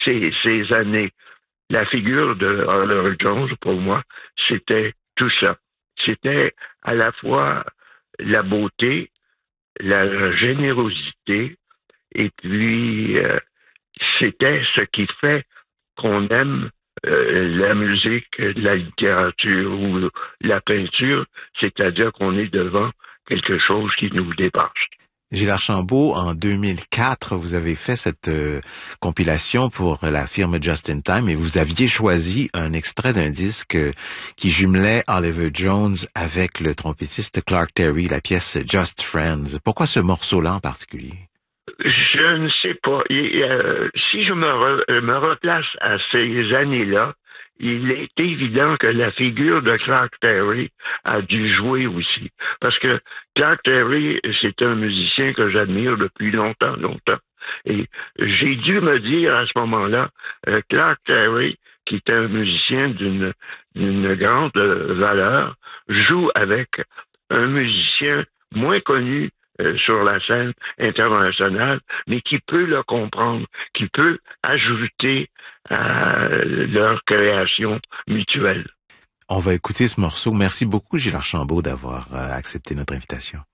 ces années. La figure de Oliver Jones, pour moi, c'était tout ça. C'était à la fois la beauté, la générosité, et puis c'était ce qui fait qu'on aime la musique, la littérature ou la peinture, c'est-à-dire qu'on est devant quelque chose qui nous dépasse. Gilles Archambault, en 2004, vous avez fait cette compilation pour la firme Just in Time et vous aviez choisi un extrait d'un disque qui jumelait Oliver Jones avec le trompettiste Clark Terry, la pièce Just Friends. Pourquoi ce morceau-là en particulier? Je ne sais pas. Si je me replace à ces années-là, il est évident que la figure de Clark Terry a dû jouer aussi. Parce que Clark Terry, c'est un musicien que j'admire depuis longtemps, longtemps. Et j'ai dû me dire à ce moment-là, Clark Terry, qui est un musicien d'une grande valeur, joue avec un musicien moins connu sur la scène internationale, mais qui peut le comprendre, qui peut ajouter à leur création mutuelle. On va écouter ce morceau. Merci beaucoup, Gilles Archambault, d'avoir accepté notre invitation.